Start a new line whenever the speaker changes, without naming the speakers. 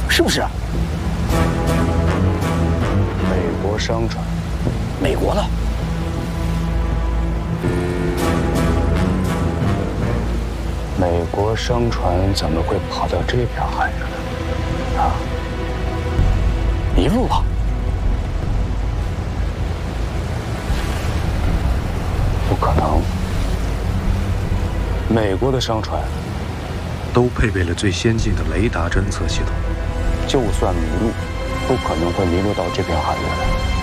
是不是？
美国商船，
美国的。
美国商船怎么会跑到这片海域呢？啊，
一路跑。
不可能。美国的商船
都配备了最先进的雷达侦测系统，
就算迷路，不可能会迷路到这片海域来。